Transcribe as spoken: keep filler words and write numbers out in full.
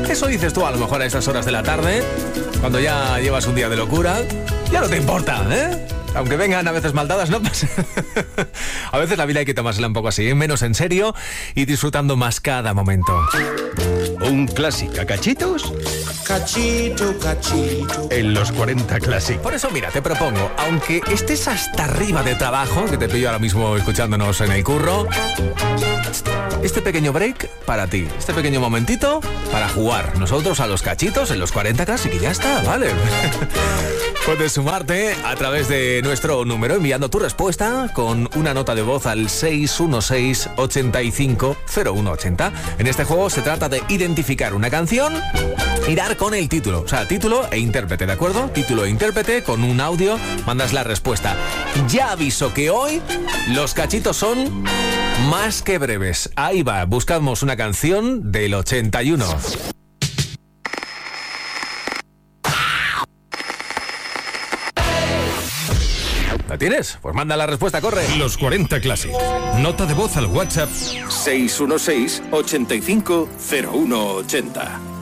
Eso dices tú a lo mejor a esas horas de la tarde, cuando ya llevas un día de locura. Ya no te importa, ¿eh? Aunque vengan a veces maldadas, no pasa. A veces la vida hay que tomársela un poco así, ¿eh? Menos en serio y disfrutando más cada momento. Un clásico a cachitos. Cachito, cachito. En los cuarenta Classic. Por eso, mira, te propongo, aunque estés hasta arriba de trabajo, que te pillo ahora mismo escuchándonos en el curro, este pequeño break para ti, este pequeño momentito para jugar nosotros a los cachitos en los cuarenta Classic y ya está, ¿vale? Puedes sumarte a través de nuestro número enviando tu respuesta con una nota de voz al seis uno seis, ocho cinco, cero uno ocho cero. En este juego se trata de identificar una canción y dar con el título, o sea, título e intérprete, ¿de acuerdo? Título e intérprete, con un audio mandas la respuesta. Ya aviso que hoy los cachitos son más que breves. Ahí va, buscamos una canción del ochenta y uno. ¿La tienes? Pues manda la respuesta, corre. Los cuarenta Classic. Nota de voz al WhatsApp seis uno seis, ocho cinco, cero uno ocho cero.